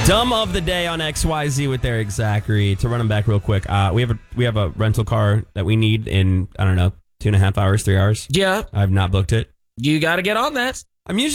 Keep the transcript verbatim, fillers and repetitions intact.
Dumb of the day on X Y Z with Eric Zachary. To run them back real quick, uh, we have a we have a rental car that we need in, I don't know, two and a half hours, three hours. Yeah. I've not booked it. You got to get on that. I'm usually